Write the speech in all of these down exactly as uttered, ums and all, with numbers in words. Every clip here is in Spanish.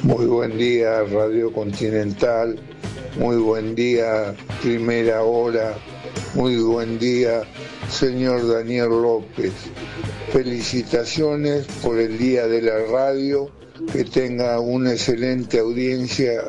Muy buen día, Radio Continental. Muy buen día, Primera Hora. Muy buen día, señor Daniel López. Felicitaciones por el Día de la Radio. Que tenga una excelente audiencia,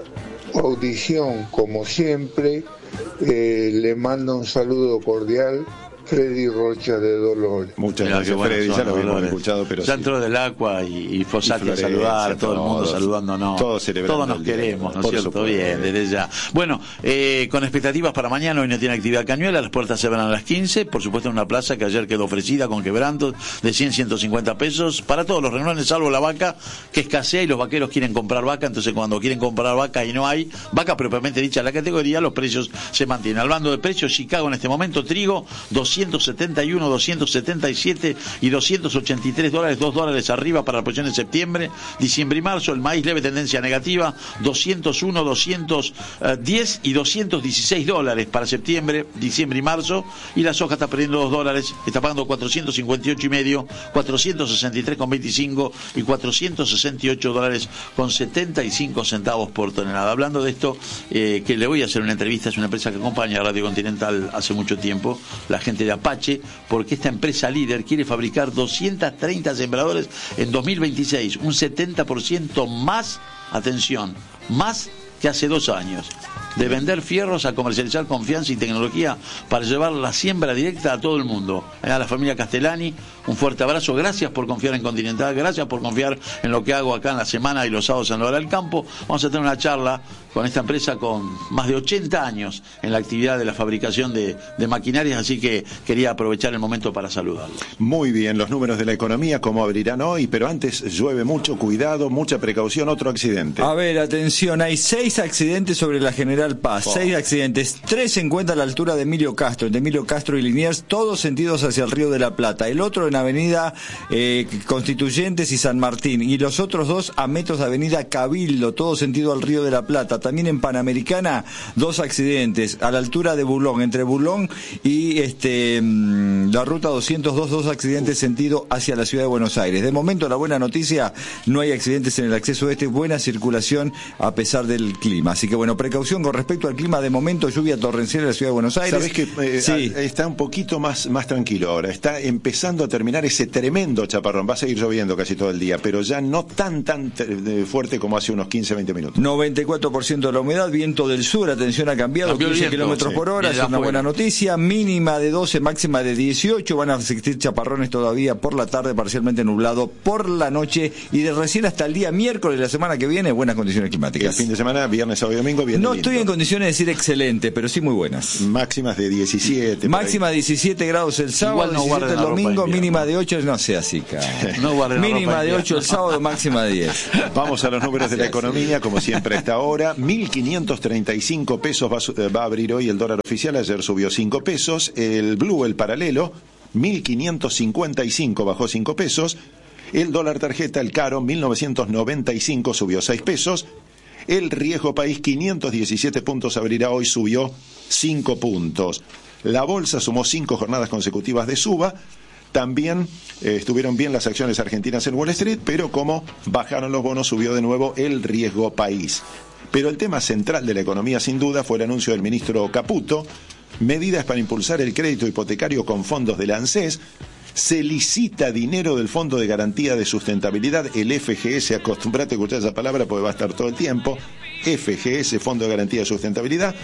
audición como siempre. Eh, le mando un saludo cordial. Freddy Rocha de Dolores. Muchas Mirá, gracias, bueno, Freddy, ya lo habíamos escuchado, pero ya entró sí. del Agua y, y Fossati a saludar, todo el mundo saludándonos. Todos, todos nos queremos, ¿no es cierto? Supuesto. Bien, desde ya. Bueno, eh, con expectativas para mañana, hoy no tiene actividad Cañuela, las puertas se abren a las quince, por supuesto en una plaza que ayer quedó ofrecida con quebrantos de cien, ciento cincuenta pesos, para todos los renglones, salvo la vaca, que escasea y los vaqueros quieren comprar vaca, entonces cuando quieren comprar vaca y no hay, vaca propiamente dicha la categoría, los precios se mantienen. Hablando de precios, Chicago en este momento, trigo, doscientos setenta y uno, doscientos setenta y siete y doscientos ochenta y tres dólares, dos dólares arriba para la posición de septiembre, diciembre y marzo. El maíz leve tendencia negativa, doscientos uno, doscientos diez y doscientos dieciséis dólares para septiembre, diciembre y marzo. Y la soja está perdiendo dos dólares, está pagando cuatrocientos cincuenta y ocho y medio, cuatrocientos sesenta y tres con veinticinco y cuatrocientos sesenta y ocho dólares con setenta y cinco centavos por tonelada. Hablando de esto, eh, que le voy a hacer una entrevista, es una empresa que acompaña a Radio Continental hace mucho tiempo, la gente de Apache, porque esta empresa líder quiere fabricar doscientos treinta sembradores en dos mil veintiséis, un setenta por ciento más, atención, más que hace dos años. De vender fierros a comercializar confianza y tecnología para llevar la siembra directa a todo el mundo. A la familia Castellani, un fuerte abrazo. Gracias por confiar en Continental, gracias por confiar en lo que hago acá en la semana y los sábados en la hora del campo. Vamos a tener una charla con esta empresa con más de ochenta años en la actividad de la fabricación de, de maquinarias, así que quería aprovechar el momento para saludarlos. Muy bien, los números de la economía, cómo abrirán hoy, pero antes llueve mucho, cuidado, mucha precaución, otro accidente. A ver, atención, hay seis accidentes sobre la General Paz, oh. seis accidentes, tres se encuentran a la altura de Emilio Castro, de Emilio Castro y Liniers, todos sentidos hacia el Río de la Plata, el otro en Avenida eh, Constituyentes y San Martín, y los otros dos a metros de Avenida Cabildo, todo sentido al Río de la Plata. También en Panamericana, dos accidentes a la altura de Bulón, entre Bulón y este la ruta doscientos dos, dos accidentes sentido hacia la ciudad de Buenos Aires. De momento, la buena noticia, no hay accidentes en el acceso este, buena circulación a pesar del clima. Así que bueno, precaución con respecto al clima. De momento, lluvia torrencial en la ciudad de Buenos Aires. Sabés que eh, sí. está un poquito más, más tranquilo ahora, está empezando a terminar ese tremendo chaparrón, va a seguir lloviendo casi todo el día, pero ya no tan tan fuerte como hace unos quince, veinte minutos. noventa y cuatro por ciento de la humedad, viento del sur, atención, ha cambiado, quince kilómetros por hora, es una buena noticia, mínima de doce, máxima de dieciocho, van a existir chaparrones todavía por la tarde, parcialmente nublado por la noche, y de recién hasta el día miércoles de la semana que viene, buenas condiciones climáticas. El fin de semana, viernes, sábado y domingo, bien. No lindo. Estoy en condiciones de decir excelente, pero sí muy buenas. Máximas de diecisiete. Máxima de diecisiete grados el sábado, no diecisiete el domingo, mínima de ocho, no sea así, cara. No mínima de ocho el sábado, máxima de diez. Vamos a los números de la economía, como siempre a esta hora. mil quinientos treinta y cinco pesos va a, va a abrir hoy el dólar oficial, ayer subió cinco pesos. El blue, el paralelo, mil quinientos cincuenta y cinco, bajó cinco pesos. El dólar tarjeta, el caro, mil novecientos noventa y cinco, subió seis pesos. El riesgo país, quinientos diecisiete puntos, abrirá hoy, subió cinco puntos. La bolsa sumó cinco jornadas consecutivas de suba. También eh, estuvieron bien las acciones argentinas en Wall Street, pero como bajaron los bonos, subió de nuevo el riesgo país. Pero el tema central de la economía, sin duda, fue el anuncio del ministro Caputo, medidas para impulsar el crédito hipotecario con fondos del ANSES. Se licita dinero del Fondo de Garantía de Sustentabilidad, el F G S, acostumbrate a escuchar esa palabra porque va a estar todo el tiempo, F G S, Fondo de Garantía de Sustentabilidad.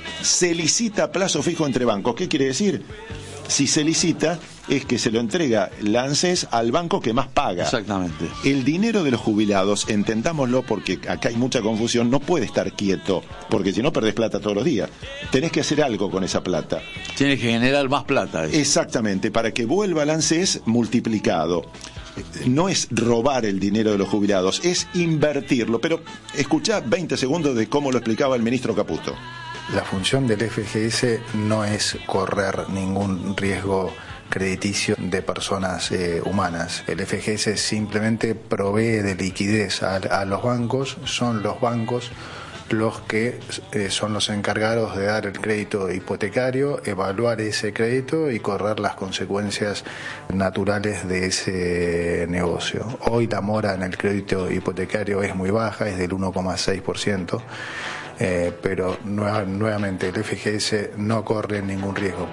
Se licita a plazo fijo entre bancos. ¿Qué quiere decir? Si se licita, es que se lo entrega la ANSES al banco que más paga. Exactamente. El dinero de los jubilados, entendámoslo porque acá hay mucha confusión, no puede estar quieto, porque si no perdés plata todos los días. Tenés que hacer algo con esa plata. Tienes que generar más plata. ¿Eh? Exactamente, para que vuelva al ANSES multiplicado. No es robar el dinero de los jubilados, es invertirlo. Pero escuchá veinte segundos de cómo lo explicaba el ministro Caputo. La función del F G S no es correr ningún riesgo crediticio de personas eh, humanas. El F G S simplemente provee de liquidez a, a los bancos, son los bancos los que eh, son los encargados de dar el crédito hipotecario, evaluar ese crédito y correr las consecuencias naturales de ese negocio. Hoy la mora en el crédito hipotecario es muy baja, es del uno coma seis por ciento, eh, pero nueva, nuevamente el F G S no corre ningún riesgo.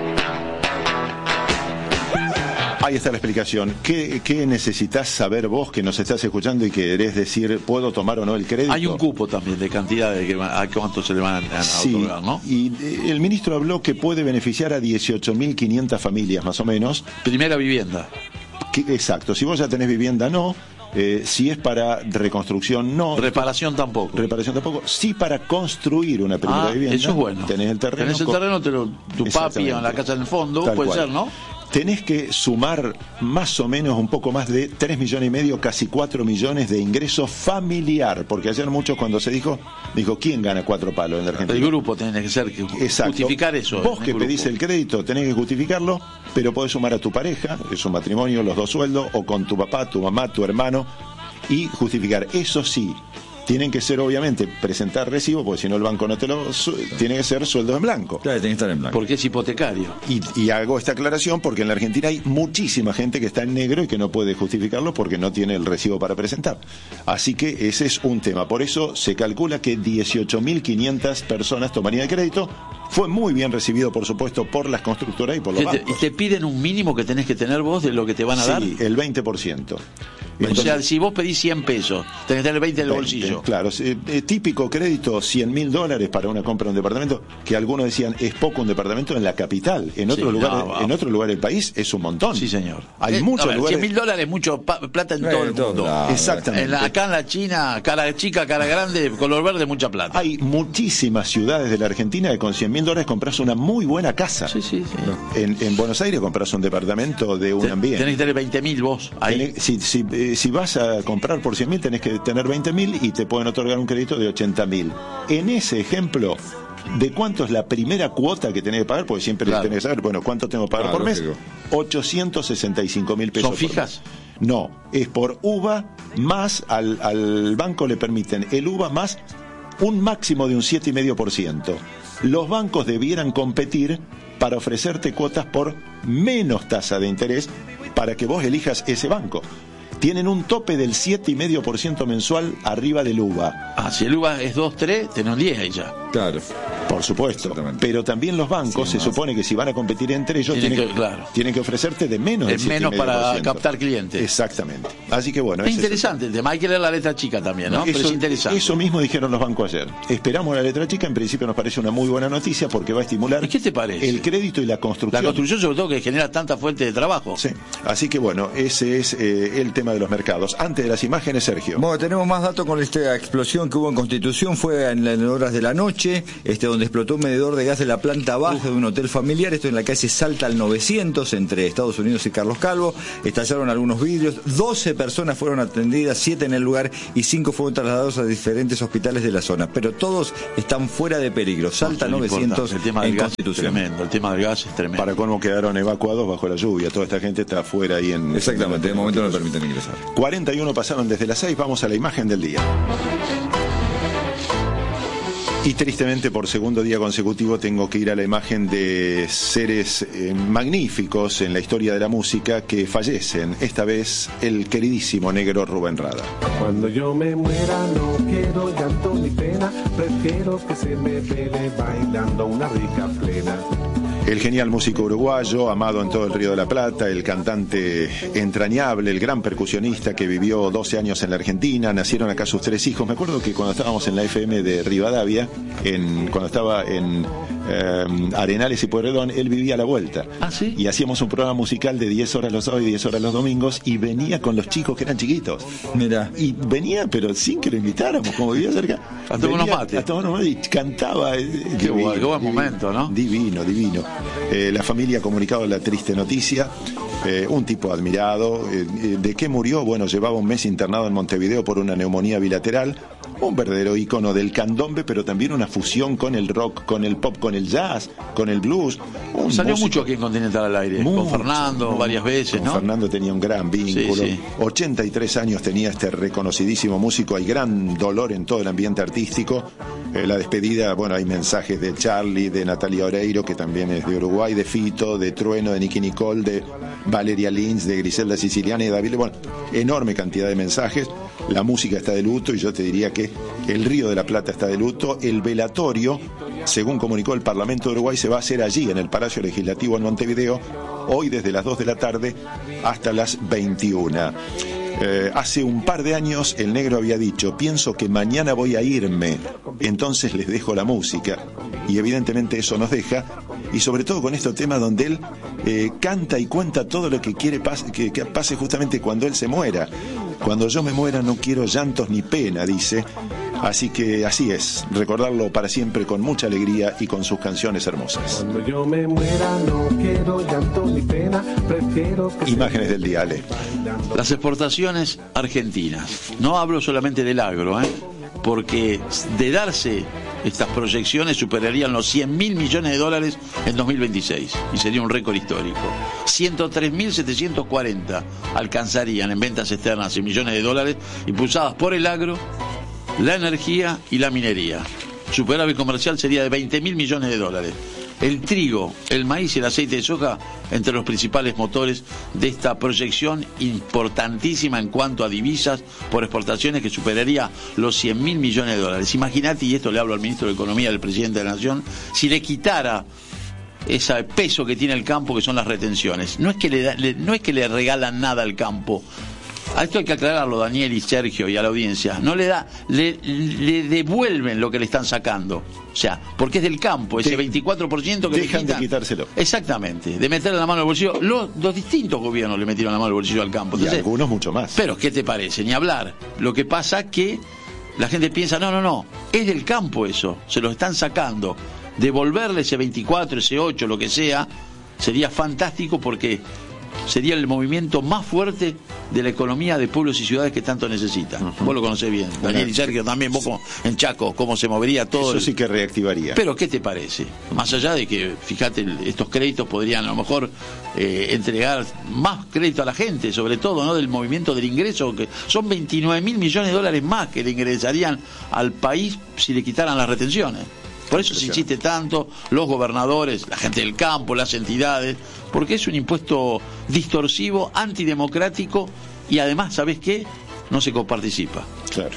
Ahí está la explicación. ¿Qué, ¿Qué necesitas saber vos que nos estás escuchando y querés decir, ¿puedo tomar o no el crédito? Hay un cupo también de cantidad de que, a cuánto se le van a, a sí, otorgar, ¿no? Y el ministro habló que puede beneficiar a dieciocho mil quinientas familias, más o menos. Primera vivienda. Que, exacto. Si vos ya tenés vivienda, no. Eh, si es para reconstrucción, no. Reparación tampoco. Reparación tampoco. Sí para construir una primera ah, vivienda. Eso es bueno. Tenés el terreno. Tenés el terreno, te lo, tu papi en la casa en el fondo, Tal puede cual. ser, ¿no? Tenés que sumar más o menos un poco más de tres millones y medio, casi cuatro millones de ingreso familiar, porque ayer muchos cuando se dijo, dijo, ¿quién gana cuatro palos en la Argentina? El grupo tiene que ser, que Exacto. justificar eso. Vos que pedís el crédito tenés que justificarlo, pero podés sumar a tu pareja, es un matrimonio, los dos sueldos, o con tu papá, tu mamá, tu hermano, y justificar. Eso sí, tienen que ser, obviamente, presentar recibo, porque si no el banco no te lo... Tiene que ser sueldos en blanco. Claro, tiene que estar en blanco. Porque es hipotecario. Y, y hago esta aclaración porque en la Argentina hay muchísima gente que está en negro y que no puede justificarlo porque no tiene el recibo para presentar. Así que ese es un tema. Por eso se calcula que dieciocho mil quinientas personas tomarían el crédito. Fue muy bien recibido, por supuesto, por las constructoras y por los Te, bancos. ¿Y te piden un mínimo que tenés que tener vos de lo que te van a sí, dar? Sí, el veinte por ciento. Entonces, o sea, si vos pedís cien pesos, tenés que tener veinte en el bolsillo. Claro, eh, eh, típico crédito, cien mil dólares para una compra de un departamento, que algunos decían es poco un departamento en la capital. En otro sí, lugar, no, en otro lugar del país es un montón. Sí, señor. Hay eh, muchos ver, lugares. cien mil dólares es mucho pa plata en eh, todo el mundo. Claro, exactamente. En la, acá en la China, cara chica, cara grande, color verde, mucha plata. Hay muchísimas ciudades de la Argentina que con cien mil dólares compras una muy buena casa. Sí, sí, sí. En, en Buenos Aires compras un departamento de un Ten, ambiente. Tenés que tener veinte mil vos. Ahí. Tenés, si, si, eh, si vas a comprar por cien mil, tenés que tener veinte mil y te pueden otorgar un crédito de ochenta mil. En ese ejemplo, ¿de cuánto es la primera cuota que tenés que pagar? Porque siempre claro. tenés que saber, bueno, ¿cuánto tengo que pagar claro, por mes? lógico. ochocientos sesenta y cinco mil pesos. ¿Son fijas? No, es por U V A más, al, al banco le permiten el U V A más un máximo de un siete coma cinco por ciento. Los bancos debieran competir para ofrecerte cuotas por menos tasa de interés para que vos elijas ese banco. Tienen un tope del siete coma cinco por ciento mensual arriba del U V A. Ah, si el U V A es dos, tres, tenés un diez ahí ya. Claro. Por supuesto. Pero también los bancos, sí, se supone que si van a competir entre ellos, tienen, tienen que, claro. tienen que ofrecerte de menos del Es menos siete coma cinco por ciento. para captar clientes. Exactamente. Así que bueno. Es ese interesante es el tema. Hay que leer la letra chica también, ¿no? Eso, Pero es interesante. Eso mismo dijeron los bancos ayer. Esperamos la letra chica. En principio nos parece una muy buena noticia porque va a estimular ¿Y qué te parece? el crédito y la construcción. La construcción, sobre todo, que genera tanta fuente de trabajo. Sí. Así que bueno, ese es eh, el tema de los mercados. Antes de las imágenes, Sergio. Bueno, tenemos más datos con esta explosión que hubo en Constitución. Fue en, en horas de la noche, este donde explotó un medidor de gas de la planta baja de un hotel familiar. Esto en la calle Salta al novecientos, entre Estados Unidos y Carlos Calvo. Estallaron algunos vidrios. doce personas fueron atendidas, siete en el lugar y cinco fueron trasladados a diferentes hospitales de la zona. Pero todos están fuera de peligro. Salta No, novecientos el tema del en gas Constitución. Es tremendo. El tema del gas es tremendo. Para cómo quedaron evacuados bajo la lluvia. Toda esta gente está afuera ahí en... Exactamente, de momento no le permiten ingresar. cuarenta y uno pasaron desde las seis. Vamos a la imagen del día. Y tristemente por segundo día consecutivo tengo que ir a la imagen de seres eh, magníficos en la historia de la música que fallecen. Esta vez el queridísimo negro Rubén Rada. Cuando yo me muera no quiero llanto ni pena, prefiero que se me vele bailando una rica plena. El genial músico uruguayo, amado en todo el Río de la Plata, el cantante entrañable, el gran percusionista que vivió doce años en la Argentina. Nacieron acá sus tres hijos. Me acuerdo que cuando estábamos en la F M de Rivadavia, en, cuando estaba en eh, Arenales y Pueyrredón, él vivía a la vuelta. ¿Ah, sí? Y hacíamos un programa musical de diez horas los sábados y diez horas los domingos, y venía con los chicos que eran chiquitos. Mira. Y venía, pero sin que lo invitáramos, como vivía cerca. A tomar unos mates. A tomar unos mates y cantaba. eh, Qué divino, guay, qué buen divino, momento, ¿no? Divino, divino. Eh, la familia ha comunicado la triste noticia. Eh, un tipo admirado. Eh, ¿De qué murió? Bueno, llevaba un mes internado en Montevideo por una neumonía bilateral. un verdadero ícono del candombe, pero también una fusión con el rock, con el pop, con el jazz, con el blues. Un Salió músico, mucho aquí en Continental al Aire, mucho, con Fernando mucho, varias veces, con ¿no? Fernando tenía un gran vínculo. Sí, sí. ochenta y tres años tenía este reconocidísimo músico. Hay gran dolor en todo el ambiente artístico. Eh, la despedida, bueno, hay mensajes de Charlie, de Natalia Oreiro, que también es de Uruguay, de Fito, de Trueno, de Nicky Nicole, de Valeria Lynch, de Griselda Siciliana y de David. Bueno, enorme cantidad de mensajes. La música está de luto y yo te diría que el Río de la Plata está de luto. El velatorio, según comunicó el Parlamento de Uruguay, se va a hacer allí, en el Palacio Legislativo en Montevideo, hoy desde las dos de la tarde hasta las veintiuna. Eh, hace un par de años el negro había dicho: pienso que mañana voy a irme, entonces les dejo la música. Y evidentemente eso nos deja, y sobre todo con este tema donde él eh, canta y cuenta todo lo que quiere pas- que, que pase justamente cuando él se muera. Cuando yo me muera no quiero llantos ni pena, dice. Así que así es, recordarlo para siempre con mucha alegría y con sus canciones hermosas. Cuando yo me muera no quiero llanto ni pena, prefiero que Imágenes del día, Ale. Las exportaciones argentinas. No hablo solamente del agro, ¿eh? Porque de darse estas proyecciones superarían los cien mil millones de dólares en dos mil veintiséis y sería un récord histórico. ciento tres mil setecientos cuarenta alcanzarían en ventas externas y millones de dólares impulsadas por el agro, la energía y la minería. Superávit comercial sería de veinte mil millones de dólares. El trigo, el maíz y el aceite de soja entre los principales motores de esta proyección importantísima en cuanto a divisas por exportaciones que superaría los cien mil millones de dólares. Imagínate, y esto le hablo al ministro de Economía del presidente de la Nación, si le quitara ese peso que tiene el campo, que son las retenciones. No es que le, da, le, no es que le regalan nada al campo. A esto hay que aclararlo, Daniel y Sergio, y a la audiencia. No le da, le, le devuelven lo que le están sacando. O sea, porque es del campo, ese veinticuatro por ciento que dejan le quitan. de quitárselo. Exactamente, de meterle la mano al bolsillo. Los, los distintos gobiernos le metieron la mano al bolsillo al campo. Entonces, y algunos mucho más. Pero, ¿qué te parece? Ni hablar. Lo que pasa que la gente piensa, no, no, no, es del campo eso, se lo están sacando. Devolverle ese veinticuatro, ese ocho, lo que sea, sería fantástico porque sería el movimiento más fuerte de la economía de pueblos y ciudades que tanto necesitan. Uh-huh. Vos lo conocés bien, Daniel y Sergio también, vos como en Chaco, cómo se movería todo. Eso el... sí que reactivaría. Pero, ¿qué te parece? Más allá de que, fíjate, estos créditos podrían a lo mejor eh, entregar más crédito a la gente, sobre todo, ¿no? Del movimiento del ingreso, que son veintinueve mil millones de dólares más que le ingresarían al país si le quitaran las retenciones. Por eso se insiste tanto, los gobernadores, la gente del campo, las entidades, porque es un impuesto distorsivo, antidemocrático y además, ¿sabés qué? No se coparticipa. Claro.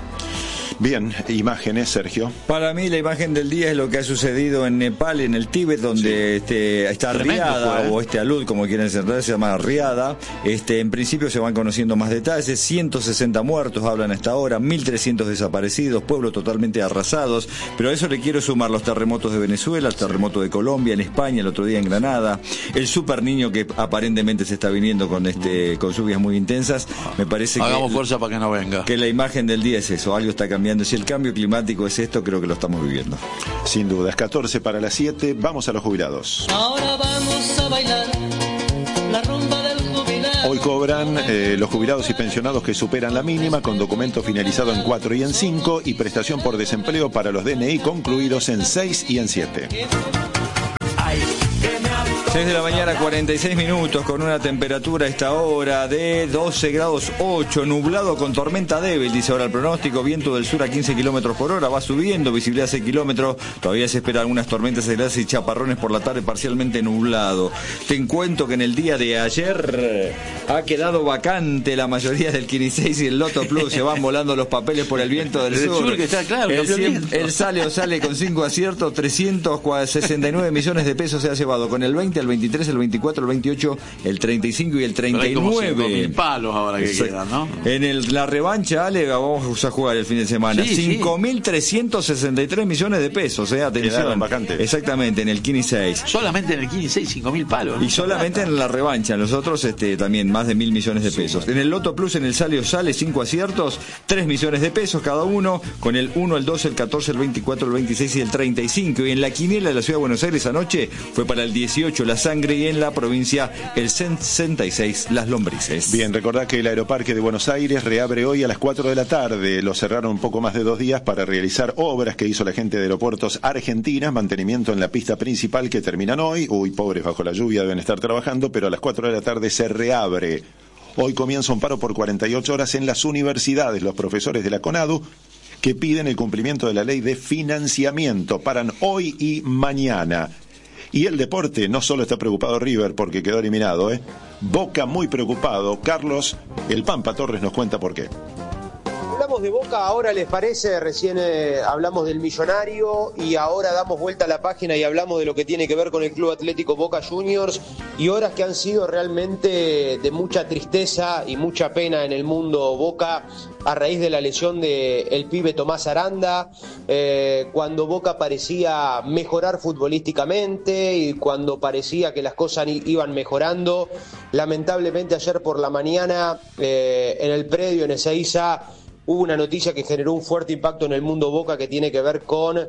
Bien, imágenes, Sergio. Para mí la imagen del día es lo que ha sucedido en Nepal, en el Tíbet, donde sí. este, está Tremendo Riada, fue, ¿eh? o este alud, como quieren entender, se llama Riada. Este, en principio se van conociendo más detalles, ciento sesenta muertos hablan hasta ahora, mil trescientos desaparecidos, pueblos totalmente arrasados, pero a eso le quiero sumar los terremotos de Venezuela, el terremoto de Colombia, en España, el otro día en Granada, el super niño que aparentemente se está viniendo con este con lluvias muy intensas. Me parece Hagamos que, fuerza para que no venga. Que la imagen del día es eso, algo está cambiando. Si el cambio climático es esto, creo que lo estamos viviendo. Sin duda, es catorce para las siete, vamos a los jubilados. Ahora vamos a bailar la rumba del jubilado. Hoy cobran eh, los jubilados y pensionados que superan la mínima con documento finalizado en cuatro y en cinco y prestación por desempleo para los D N I concluidos en seis y en siete. seis de la mañana, cuarenta y seis minutos, con una temperatura a esta hora de doce grados ocho, nublado con tormenta débil, dice ahora el pronóstico, viento del sur a quince kilómetros por hora, va subiendo, visibilidad seis kilómetros, todavía se esperan algunas tormentas aisladas y chaparrones por la tarde, parcialmente nublado. Te cuento que en el día de ayer ha quedado vacante la mayoría del Kini seis y el Loto Plus, se van volando los papeles por el viento del sur. sur que está claro, el, cien, el sale o sale con cinco aciertos, trescientos sesenta y nueve millones de pesos se ha llevado, con el veinte, el veintitrés, el veinticuatro, el veintiocho, el treinta y cinco y el treinta y nueve. Pero hay como cinco mil palos ahora que Exacto. quedan, ¿no? En el, la revancha, Ale, vamos a jugar el fin de semana. Sí, cinco mil trescientos sesenta y tres millones de pesos, eh, atención. Exactamente, en el Kini seis. Solamente en el Kini seis, cinco mil palos. ¿no? Y solamente en la revancha, en los otros este, también más de mil millones de pesos. En el Loto Plus, en el sale o sale, cinco aciertos, tres millones de pesos cada uno, con el uno, el doce, el catorce, el veinticuatro, el veintiséis y el treinta y cinco. Y en la quiniela de la Ciudad de Buenos Aires anoche fue para el dieciocho, la sangre, y en la provincia el sesenta y seis las lombrices. Bien, recordad que el Aeroparque de Buenos Aires reabre hoy a las cuatro de la tarde. Lo cerraron un poco más de dos días para realizar obras que hizo la gente de Aeropuertos Argentinas, mantenimiento en la pista principal que terminan hoy. Uy, pobres, bajo la lluvia deben estar trabajando, pero a las cuatro de la tarde se reabre. Hoy comienza un paro por cuarenta y ocho horas en las universidades. Los profesores de la CONADU, que piden el cumplimiento de la ley de financiamiento, paran hoy y mañana. Y el deporte, no solo está preocupado River porque quedó eliminado, ¿eh? Boca muy preocupado. Carlos, el Pampa Torres nos cuenta por qué. Hablamos de Boca, ahora les parece, recién eh, hablamos del Millonario y ahora damos vuelta a la página y hablamos de lo que tiene que ver con el Club Atlético Boca Juniors, y horas que han sido realmente de mucha tristeza y mucha pena en el mundo Boca a raíz de la lesión del pibe Tomás Aranda, eh, cuando Boca parecía mejorar futbolísticamente y cuando parecía que las cosas iban mejorando. Lamentablemente ayer por la mañana eh, en el predio en Ezeiza hubo una noticia que generó un fuerte impacto en el mundo Boca, que tiene que ver con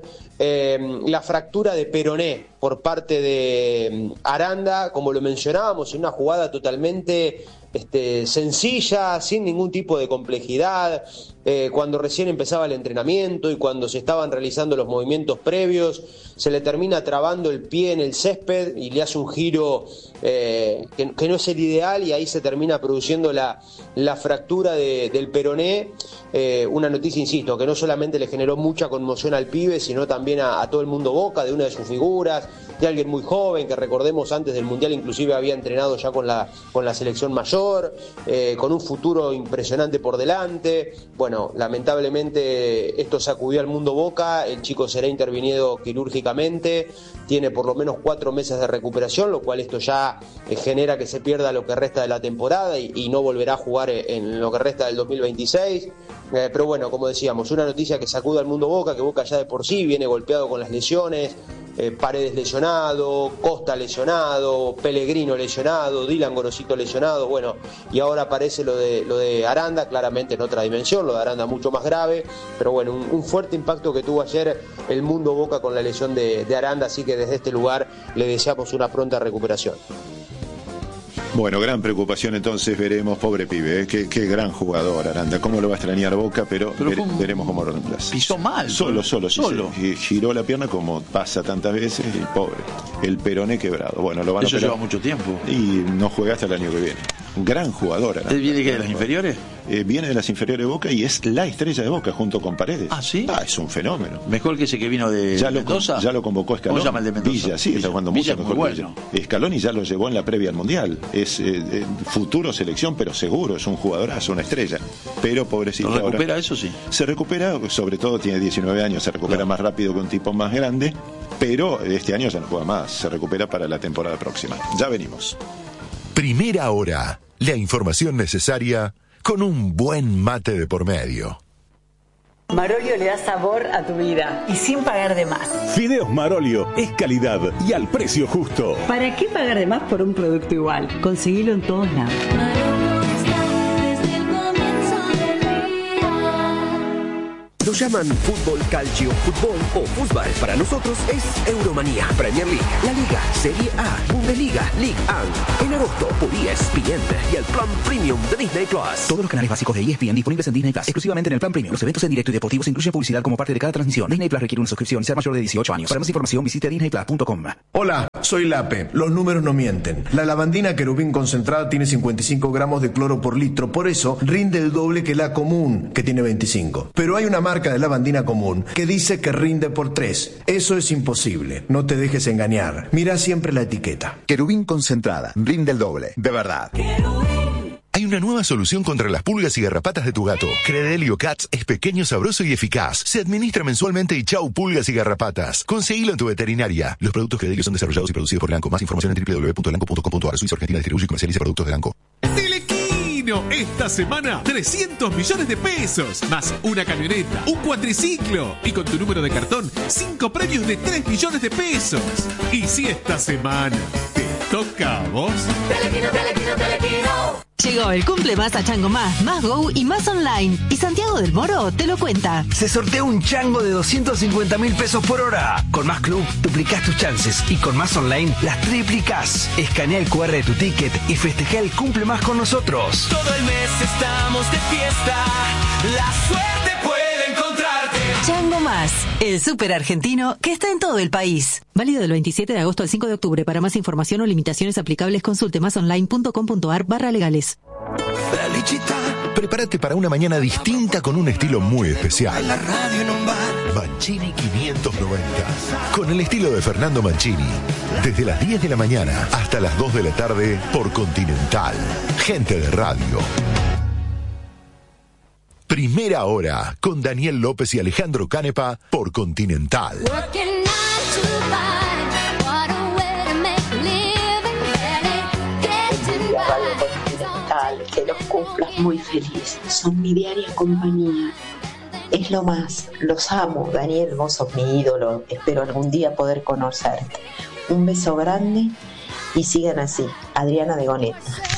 eh, la fractura de peroné por parte de Aranda, como lo mencionábamos, en una jugada totalmente este, sencilla, sin ningún tipo de complejidad, eh, cuando recién empezaba el entrenamiento y cuando se estaban realizando los movimientos previos, se le termina trabando el pie en el césped y le hace un giro eh, que, que no es el ideal, y ahí se termina produciendo la, la fractura de, del peroné. Eh, una noticia, insisto, que no solamente le generó mucha conmoción al pibe, sino también a, a todo el mundo Boca, de una de sus figuras, de alguien muy joven, que recordemos antes del Mundial inclusive había entrenado ya con la, con la selección mayor, eh, con un futuro impresionante por delante. Bueno, lamentablemente esto sacudió al mundo Boca, el chico será intervenido quirúrgicamente, tiene por lo menos cuatro meses de recuperación, lo cual esto ya eh, genera que se pierda lo que resta de la temporada y, y no volverá a jugar en lo que resta del dos mil veintiséis. Eh, pero bueno, como decíamos, una noticia que sacude al mundo Boca, que Boca ya de por sí viene golpeado con las lesiones, eh, Paredes lesionado, Costa lesionado, Pellegrino lesionado, Dylan Gorosito lesionado, bueno, y ahora aparece lo de, lo de Aranda, claramente en otra dimensión, lo de Aranda mucho más grave, pero bueno, un, un fuerte impacto que tuvo ayer el mundo Boca con la lesión de, de Aranda, así que desde este lugar le deseamos una pronta recuperación. Bueno, gran preocupación entonces, veremos, pobre pibe, ¿eh? qué, qué gran jugador Aranda, cómo lo va a extrañar Boca, pero, pero ver, un... veremos cómo lo reemplaza. Pisó mal. Solo, solo, sí, solo. Sí, giró la pierna como pasa tantas veces, y pobre, el peroné quebrado. Bueno, lo van Eso a operar, lleva mucho tiempo. Y no juega hasta el año que viene. Un gran jugador Aranda. ¿Él viene que de las inferiores? Eh, viene de las inferiores de Boca y es la estrella de Boca junto con Paredes. ¿Ah, sí? Ah, es un fenómeno. Mejor que ese que vino de ya Mendoza. Lo, ya lo convocó Scaloni. ¿Cómo se llama el de Mendoza? Villa, sí, Villa. Está jugando Villa mucho es mejor. Bueno. Scaloni ya lo llevó en la previa al Mundial. Es eh, eh, futuro selección, pero seguro, es un jugadorazo, una estrella. Pero pobrecito. ¿Lo recupera ahora, eso sí? Se recupera, sobre todo tiene diecinueve años, se recupera claro. más rápido que un tipo más grande, pero este año ya no juega más, se recupera para la temporada próxima. Ya venimos. Primera hora, la información necesaria con un buen mate de por medio. Marolio le da sabor a tu vida y sin pagar de más. Fideos Marolio es calidad y al precio justo. ¿Para qué pagar de más por un producto igual? Conseguilo en todos lados. Lo llaman fútbol, calcio, fútbol o fútbol. Para nosotros es Euromanía, Premier League, La Liga, Serie A, Bundesliga, League uno. En agosto por E S P N y el plan premium de Disney Plus. Todos los canales básicos de E S P N disponibles en Disney Plus, exclusivamente en el plan premium. Los eventos en directo y deportivos incluyen publicidad como parte de cada transmisión. Disney Plus requiere una suscripción y ser mayor de dieciocho años. Para más información visite disney plus punto com. Hola, soy Lape. Los números no mienten. La lavandina Querubín concentrada tiene cincuenta y cinco gramos de cloro por litro, por eso rinde el doble que la común, que tiene veinticinco. Pero hay una marca de lavandina común que dice que rinde por tres. Eso es imposible. No te dejes engañar. Mira siempre la etiqueta. Querubín concentrada. Rinde el doble. De verdad. Hay una nueva solución contra las pulgas y garrapatas de tu gato. Credelio Cats es pequeño, sabroso y eficaz. Se administra mensualmente y chau pulgas y garrapatas. Conseguilo en tu veterinaria. Los productos Credelio son desarrollados y producidos por Elanco. Más información en doble u doble u doble u punto elanco punto com punto a r. Suiza Argentina distribuye y comercializa productos de Elanco. Esta semana trescientos millones de pesos, más una camioneta, un cuatriciclo y con tu número de cartón cinco premios de tres millones de pesos. Y si esta semana te toca a vos, Telequino, Telequino, Telequino. Llegó el cumple más a Chango Más, Más Go y Más Online. Y Santiago del Moro te lo cuenta. Se sortea un chango de doscientos cincuenta mil pesos por hora. Con Más Club duplicás tus chances y con Más Online las triplicás. Escanea el cu erre de tu ticket y festeja el cumple más con nosotros. Todo el mes estamos de fiesta. La suerte puede encontrarte. Chango Más, el súper argentino que está en todo el país. Válido del veintisiete de agosto al cinco de octubre. Para más información o limitaciones aplicables, consulte másonline.com.ar barra legales. Prepárate para una mañana distinta con un estilo muy especial. La radio en un bar. Mancini quinientos noventa. Con el estilo de Fernando Mancini. Desde las diez de la mañana hasta las dos de la tarde por Continental. Gente de radio. Primera hora con Daniel López y Alejandro Canepa por Continental. Que los cumplas muy feliz. Son mi diaria compañía. Es lo más. Los amo, Daniel. Vos sos mi ídolo. Espero algún día poder conocerte. Un beso grande y sigan así. Adriana de Goneta.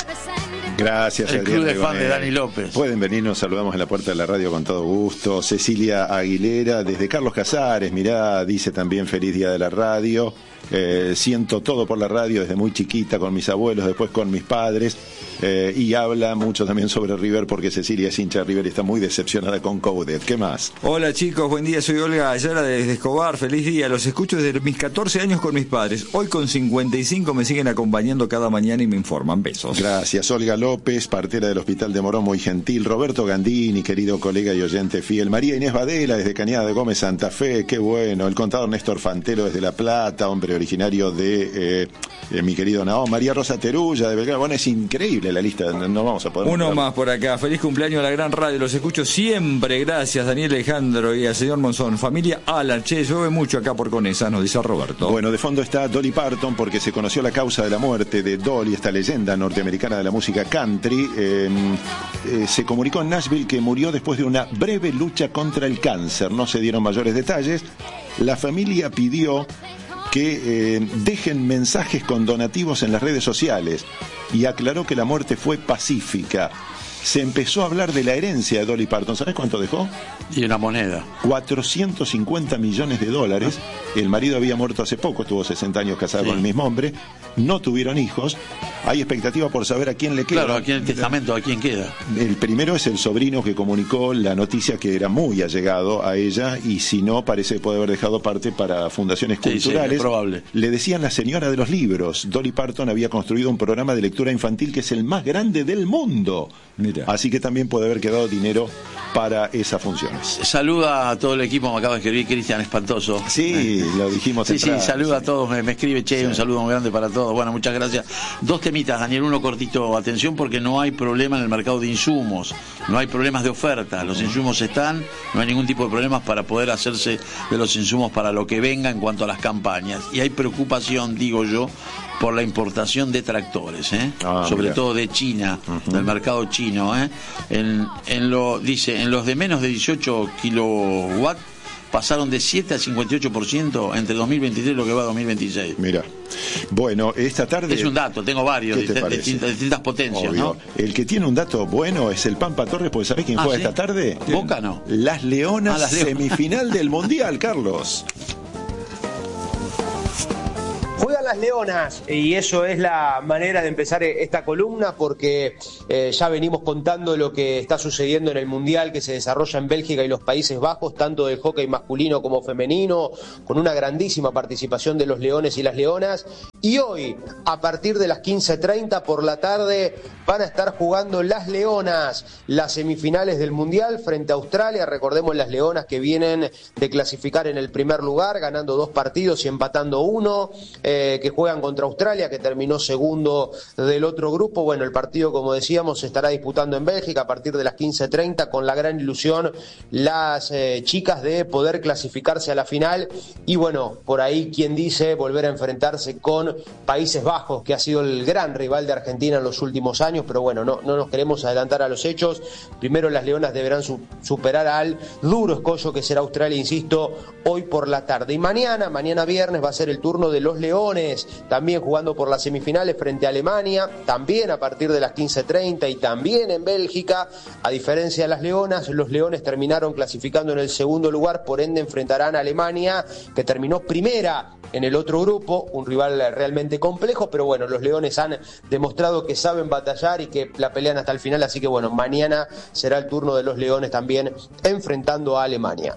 Gracias, el club de fan de Dani López. Pueden venir, nos saludamos en la puerta de la radio con todo gusto. Cecilia Aguilera, desde Carlos Casares, mirá, dice también feliz día de la radio. Eh, siento todo por la radio desde muy chiquita, con mis abuelos, después con mis padres. Eh, y habla mucho también sobre River, porque Cecilia es hincha de River y está muy decepcionada con Coudet. ¿Qué más? Hola chicos, buen día, soy Olga Ayala desde Escobar, feliz día. Los escucho desde mis catorce años con mis padres. Hoy con cincuenta y cinco me siguen acompañando cada mañana y me informan. Besos. Gracias. Olga López, partera del Hospital de Morón, muy gentil. Roberto Gandini, querido colega y oyente fiel. María Inés Badela desde Cañada de Gómez, Santa Fe, qué bueno. El contador Néstor Fantero desde La Plata, hombre originario de, eh, de mi querido Naón. María Rosa Terulla de Belgrano. Bueno, es increíble la lista, no vamos a poder. Uno nombrar. más por acá. Feliz cumpleaños a la gran radio, los escucho siempre. Gracias, Daniel Alejandro y al señor Monzón. Familia Alan, che, llueve mucho acá por Conesa, nos dice Roberto. Bueno, de fondo está Dolly Parton, porque se conoció la causa de la muerte de Dolly, esta leyenda norteamericana de la música country. Eh, eh, se comunicó en Nashville que murió después de una breve lucha contra el cáncer. No se dieron mayores detalles. La familia pidió que eh, dejen mensajes con donativos en las redes sociales y aclaró que la muerte fue pacífica. Se empezó a hablar de la herencia de Dolly Parton. ¿Sabes cuánto dejó? Y una moneda. cuatrocientos cincuenta millones de dólares. El marido había muerto hace poco, estuvo sesenta años casado sí. con el mismo hombre. No tuvieron hijos. Hay expectativa por saber a quién le queda. Claro, aquí en el testamento, ¿a quién queda? El primero es el sobrino que comunicó la noticia, que era muy allegado a ella, y si no, parece que puede haber dejado parte para fundaciones sí, culturales. Sí, es probable. Le decían la señora de los libros. Dolly Parton había construido un programa de lectura infantil que es el más grande del mundo. Mira. Así que también puede haber quedado dinero para esas funciones. Saluda a todo el equipo, me acaba de escribir Cristian Espantoso. Sí, lo dijimos. Sí, entrada, sí, saluda sí. a todos, me, me escribe Che, sí. Un saludo muy grande para todos. Bueno, muchas gracias. Dos temitas, Daniel, uno cortito. Atención, porque no hay problema en el mercado de insumos, no hay problemas de oferta, los insumos están, no hay ningún tipo de problemas para poder hacerse de los insumos para lo que venga en cuanto a las campañas. Y hay preocupación, digo yo, por la importación de tractores, ¿eh? ah, sobre mira. todo de China, uh-huh. del mercado chino. ¿eh? En, en lo dice en los de menos de dieciocho kilowatts pasaron de siete a cincuenta y ocho por ciento entre dos mil veintitrés y lo que va a dos mil veintiséis. Mira, bueno, esta tarde... Es un dato, tengo varios, de distintas, distintas potencias, Obvio. ¿no? El que tiene un dato bueno es el Pampa Torres, porque ¿sabés quién ah, juega ¿sí? esta tarde? Boca no. Las Leonas, ah, las Leonas. Semifinal del Mundial, Carlos. Juegan las Leonas y eso es la manera de empezar esta columna, porque eh, ya venimos contando lo que está sucediendo en el Mundial que se desarrolla en Bélgica y los Países Bajos, tanto del hockey masculino como femenino, con una grandísima participación de los Leones y las Leonas. Y hoy, a partir de las quince treinta por la tarde, van a estar jugando las Leonas las semifinales del Mundial frente a Australia. Recordemos las Leonas que vienen de clasificar en el primer lugar, ganando dos partidos y empatando uno. Eh, que juegan contra Australia, que terminó segundo del otro grupo. Bueno, el partido, como decíamos, se estará disputando en Bélgica a partir de las quince treinta, con la gran ilusión las eh, chicas de poder clasificarse a la final y bueno, por ahí quien dice volver a enfrentarse con con Países Bajos, que ha sido el gran rival de Argentina en los últimos años, pero bueno, no, no nos queremos adelantar a los hechos. Primero las leonas deberán su, superar al duro escollo que será Australia, insisto, hoy por la tarde. Y mañana, mañana viernes, va a ser el turno de los leones, también jugando por las semifinales frente a Alemania, también a partir de las quince treinta y también en Bélgica. A diferencia de las leonas, los leones terminaron clasificando en el segundo lugar, por ende enfrentarán a Alemania, que terminó primera en el otro grupo, un rival realmente complejo, pero bueno, los leones han demostrado que saben batallar y que la pelean hasta el final, así que bueno, mañana será el turno de los leones también enfrentando a Alemania.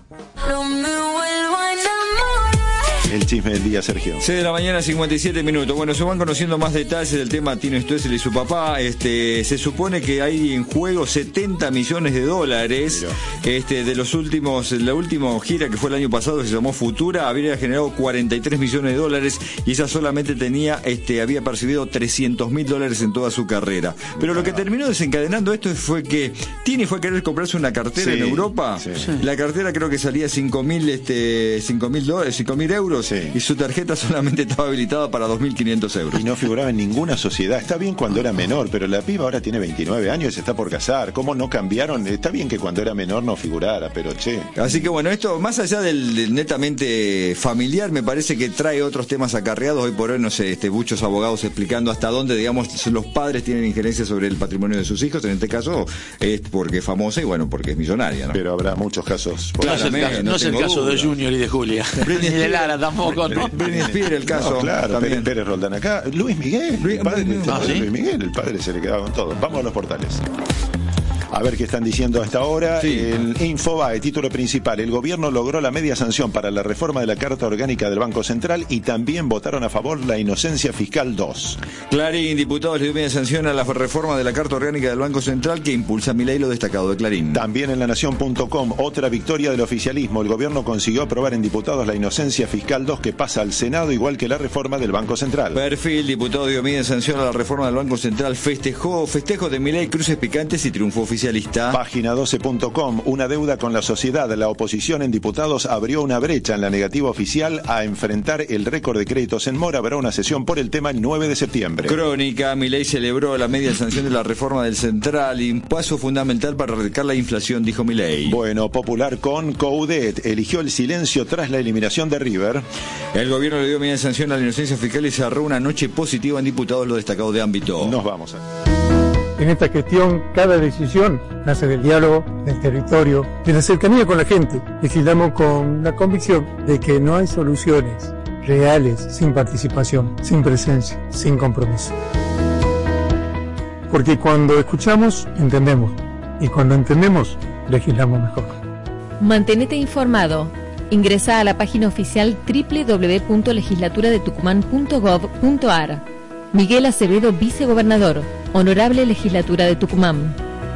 El chisme del día, Sergio. seis de la mañana, cincuenta y siete minutos. Bueno, se van conociendo más detalles del tema Tino Stoessel y su papá. Este, se supone que hay en juego setenta millones de dólares. Este, de los últimos, la última gira que fue el año pasado, que se llamó Futura, había generado cuarenta y tres millones de dólares y ella solamente tenía, este, había percibido trescientos mil dólares en toda su carrera. Pero lo que terminó desencadenando esto fue que Tini fue a querer comprarse una cartera sí, en Europa. Sí. La cartera creo que salía cinco mil, este, cinco mil dólares, cinco mil euros. Sí. Y su tarjeta solamente estaba habilitada para dos mil quinientos euros. Y no figuraba en ninguna sociedad. Está bien cuando era menor, pero la piba ahora tiene veintinueve años y se está por casar. ¿Cómo no cambiaron? Está bien que cuando era menor no figurara, pero che. Así que bueno, esto, más allá del, del netamente familiar, me parece que trae otros temas acarreados. Hoy por hoy, no sé, este, muchos abogados explicando hasta dónde, digamos, los padres tienen injerencia sobre el patrimonio de sus hijos. En este caso, es porque es famosa y bueno, porque es millonaria, ¿no? Pero habrá muchos casos. No es el caso, no no es el caso de Junior y de Julia. Ni de Lara tampoco, ¿no? Britney Spears, el caso. No, claro, Pérez, Pérez Roldán acá. Luis Miguel, Luis, el padre, ah, ¿sí? Luis Miguel, el padre se le quedaba con todo. Vamos a los portales. A ver qué están diciendo a esta hora. Sí. El Infobae, título principal. El gobierno logró la media sanción para la reforma de la Carta Orgánica del Banco Central y también votaron a favor la inocencia fiscal dos. Clarín, diputados le dio media sanción a la reforma de la Carta Orgánica del Banco Central que impulsa Milei, lo destacado de Clarín. También en la nación punto com, otra victoria del oficialismo. El gobierno consiguió aprobar en diputados la inocencia fiscal dos que pasa al Senado, igual que la reforma del Banco Central. Perfil, diputado dio media sanción a la reforma del Banco Central. Festejó, festejo de Milei, cruces picantes y triunfo oficial. Página doce punto com, una deuda con la sociedad. La oposición en diputados abrió una brecha en la negativa oficial a enfrentar el récord de créditos en mora. Habrá una sesión por el tema el nueve de septiembre. Crónica, Milei celebró la media sanción de la reforma del Central y un paso fundamental para erradicar la inflación, dijo Milei. Bueno, Popular con Coudet eligió el silencio tras la eliminación de River. El gobierno le dio media sanción a la inocencia fiscal y cerró una noche positiva en diputados, lo destacado de ámbito. Nos vamos a... En esta gestión, cada decisión nace del diálogo, del territorio, de la cercanía con la gente. Legislamos con la convicción de que no hay soluciones reales sin participación, sin presencia, sin compromiso. Porque cuando escuchamos, entendemos. Y cuando entendemos, legislamos mejor. Mantenete informado. Ingresa a la página oficial doble u doble u doble u punto legislatura de tucumán punto gov punto ar. Miguel Acevedo, vicegobernador. Honorable Legislatura de Tucumán.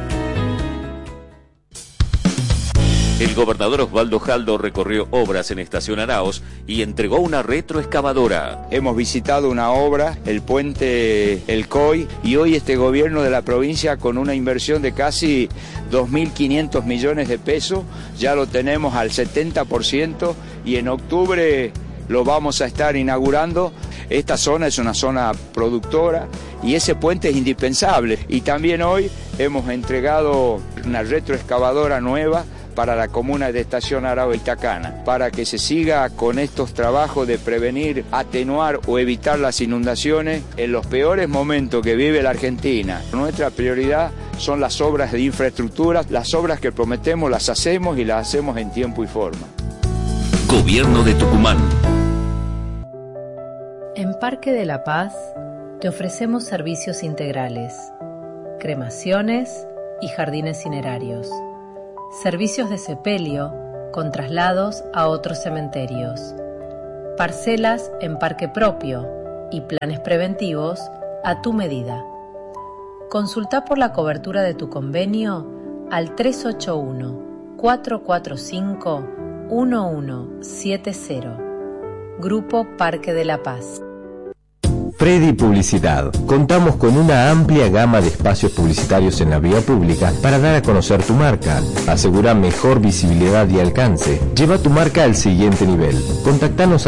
El gobernador Osvaldo Jaldo recorrió obras en Estación Araos y entregó una retroexcavadora. Hemos visitado una obra, el puente El Coy, y hoy este gobierno de la provincia, con una inversión de casi dos mil quinientos millones de pesos, ya lo tenemos al setenta por ciento y en octubre lo vamos a estar inaugurando. Esta zona es una zona productora y ese puente es indispensable. Y también hoy hemos entregado una retroexcavadora nueva para la comuna de Estación Arao y Tacana, para que se siga con estos trabajos de prevenir, atenuar o evitar las inundaciones en los peores momentos que vive la Argentina. Nuestra prioridad son las obras de infraestructura, las obras que prometemos las hacemos y las hacemos en tiempo y forma. Gobierno de Tucumán. En Parque de la Paz te ofrecemos servicios integrales, cremaciones y jardines cinerarios, servicios de sepelio con traslados a otros cementerios, parcelas en parque propio y planes preventivos a tu medida. Consulta por la cobertura de tu convenio al tres ocho uno, cuatro cuatro cinco, uno uno siete cero. Grupo Parque de la Paz. Freddy Publicidad. Contamos con una amplia gama de espacios publicitarios en la vía pública para dar a conocer tu marca. Asegura mejor visibilidad y alcance. Lleva tu marca al siguiente nivel. Contactanos